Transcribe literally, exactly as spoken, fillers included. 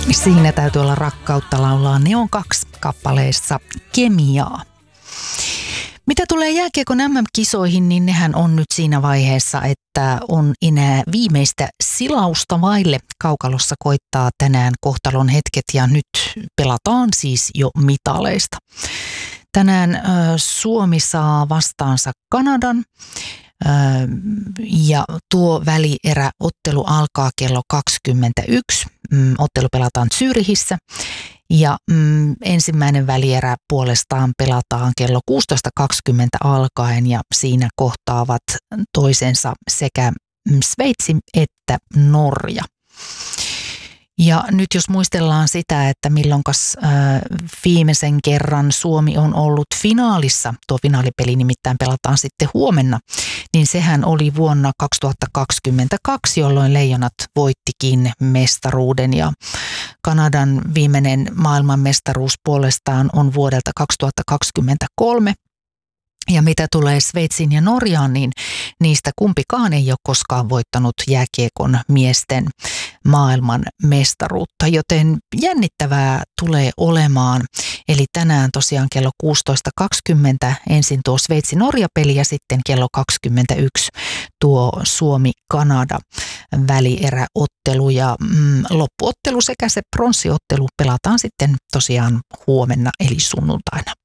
Siinä täytyy olla rakkautta laulaa Neon kaksi kappaleessa Kemiaa. Mitä tulee jääkiekon äm äm-kisoihin, niin nehän on nyt siinä vaiheessa, että on enää viimeistä silausta vaille. Kaukalossa koittaa tänään kohtalon hetket ja nyt pelataan siis jo mitaleista. Tänään äh, Suomi saa vastaansa Kanadan äh, ja tuo välieräottelu alkaa kello kaksikymmentäyksi. Mm, ottelu pelataan Zürichissä. Ja mm, ensimmäinen välierä puolestaan pelataan kello kuusitoista kaksikymmentä alkaen ja siinä kohtaavat toisensa sekä Sveitsi että Norja. Ja nyt jos muistellaan sitä, että milloinkas äh, viimeisen kerran Suomi on ollut finaalissa, tuo finaalipeli nimittäin pelataan sitten huomenna, niin sehän oli vuonna kaksituhattakaksikymmentäkaksi, jolloin Leijonat voittikin mestaruuden ja Kanadan viimeinen maailmanmestaruus puolestaan on vuodelta kaksituhattakaksikymmentäkolme. Ja mitä tulee Sveitsiin ja Norjaan, niin niistä kumpikaan ei ole koskaan voittanut jääkiekon miesten maailman mestaruutta, joten jännittävää tulee olemaan. Eli tänään tosiaan kello kuusitoista kaksikymmentä ensin tuo Sveitsi-Norja-peli ja sitten kello kaksikymmentäyksi tuo Suomi-Kanada välieräottelu ja mm, loppuottelu sekä se pronssiottelu pelataan sitten tosiaan huomenna eli sunnuntaina.